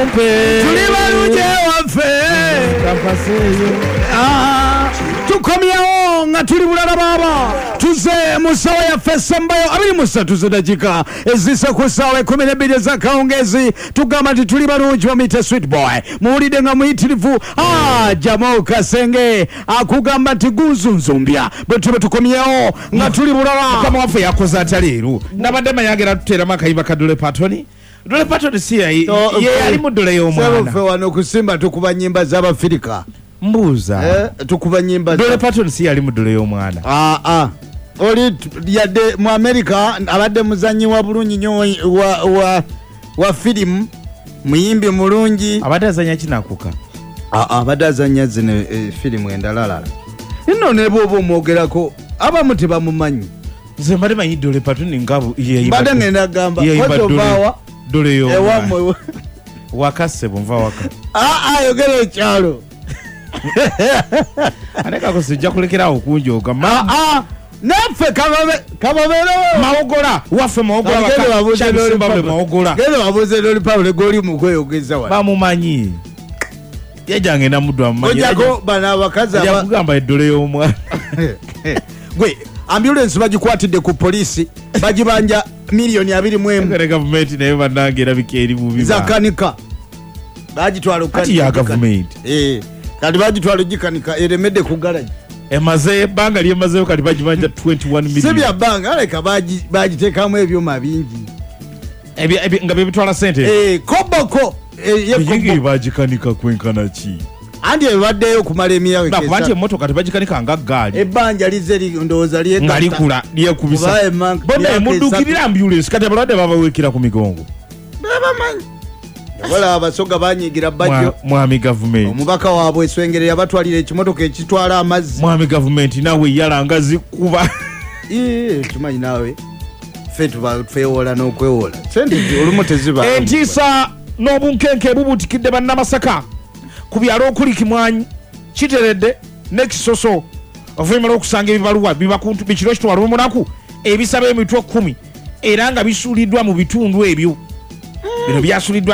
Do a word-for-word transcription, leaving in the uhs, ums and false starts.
waffe tuli balungi waffe kampaseeyo tukomyewo nga tuli bulala baaba tuze mu ssaawa yaffe esembayo abiri mu ssatu z'eddakiika ezise ku ssaawa ekkumi n'ebbiri ez'akawungeezi tugamba nti tuli balungi bamuyite sweet boy muwulidde nga muyitirivu Jamal Kasenge akugamba nti gunzunzumbya bwe tube tukomyewo nga tuli bulala mukama waffe yakoze atya leero nabadde mayagera tuteeramu akayimba ka Dolly Parton Dolly Parton si ye yali mu ddole y'omwana ffe wano kusimba tukuba nnyimba z'abafirika mbuuza eh, tukuba nyimba Dolly Parton si yali mu ddole y'omwana ah ah oli yadde mu America abadde muzanyi wa bulungi nnyo wa wa wa filimu muyimbi mulungi abadde azanya kinakuka ah ah abadde azanya zino e, filimu endalala nno ne bwoba omwogerako abamu tebamumanyi nze mbadde manyi Dolly Parton ngabu mbadde ngenda gamba kotovawa Dolly y'omwana ewa wakasse bunva waka ah ah yogera ekyalo aneka ko sijja kulekerawo okunjooga ah ah naffe kababe kababero mawogola waffe mawogola bakasimba mawogola gende wabuze Dolly Parton goli mu kweyogeza wa bamumanyi yajange na muddu amumanyi ojako bana abakazi yakugamba eddole y'omwana gwe ambulance bagikwatidde ku polisi bagibanja milioni abiri mu emu kale gavumenti naye bannange erabika eri bubi zakanika bagitwala kati ya gavumenti eh kati bagitwala gikanika eremedde ku garage emaze ebbanga lyemazeyo kati bagibanja twenty-one million sebya banga aleka bagiteekamu ebyuma bingi nga bebitwala sente eh koboko yekoboko bagikanika kwenkana ki andi ebaddeyo kumala emyaka kesa nakubanti emmotoka tebagikanika nga gaali ebbanja lize ndowooza lyekata nga likula lyekubisa bona emuddukirira ambulance kati abalwadde babawekera ku migongo babamanyi wala abasoga banyigira bajjo mwami gavumenti omubaka waabwe eswengere yabatwalira ekimotoka ekitwala amazzi mwami gavumenti nawe yalanga zikuba ee tumanyi nawe ffe twewola n'okwewola sente olumu teziba entiisa n'obunkenke bubutikidde bannamasaka ku byalo okuli Kimwanyi Kiteredde ne Kisoso oluvannyuma lw'okusanga ebibaluwa bibakuntu bikiro kitwala omunaku ebisaba emitwe kkumi era nga bisuuliddwa mu bitundu ebyo bino byasuuliddwa